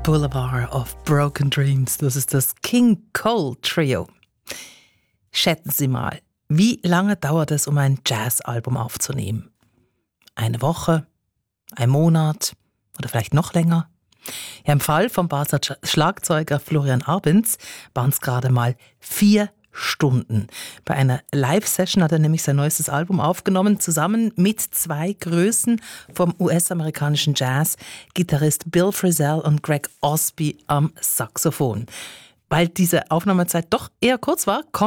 Boulevard of Broken Dreams. Das ist das King Cole Trio. Schätzen Sie mal, wie lange dauert es, um ein Jazzalbum aufzunehmen? Eine Woche? Ein Monat? Oder vielleicht noch länger? Ja, im Fall vom Basler Schlagzeuger Florian Arbens waren es gerade mal 4 Stunden. Bei einer Live-Session hat er nämlich sein neuestes Album aufgenommen, zusammen mit 2 Größen vom US-amerikanischen Jazz, Gitarrist Bill Frisell und Greg Osby am Saxophon. Weil diese Aufnahmezeit doch eher kurz war,